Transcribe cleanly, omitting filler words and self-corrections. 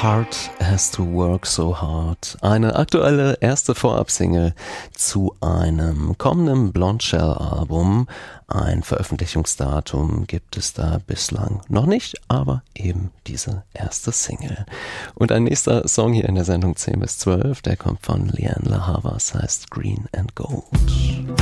Heart Has to Work So Hard. Eine aktuelle erste Vorabsingle zu einem kommenden Blondshell-Album. Ein Veröffentlichungsdatum gibt es da bislang noch nicht, aber eben diese erste Single. Und ein nächster Song hier in der Sendung 10 bis 12, der kommt von Lianne La Havas, heißt Green and Gold.